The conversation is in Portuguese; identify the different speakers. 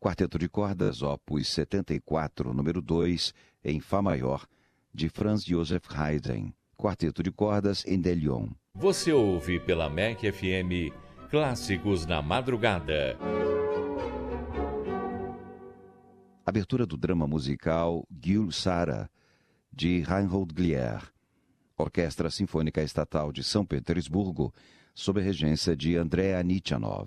Speaker 1: Quarteto de cordas, opus 74, número 2, em Fá maior, de Franz Joseph Haydn. Quarteto de cordas em Dé Lyon.
Speaker 2: Você ouve pela MEC FM Clássicos na Madrugada.
Speaker 1: Abertura do drama musical Gül Sara, de Reinhold Glier. Orquestra Sinfônica Estatal de São Petersburgo, sob a regência de Andrei Anichanov.